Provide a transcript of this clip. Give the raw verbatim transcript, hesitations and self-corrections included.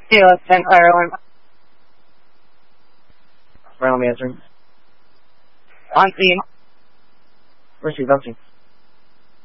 Kilo ten Ireland. Brown answering. On scene. Where's she bouncing?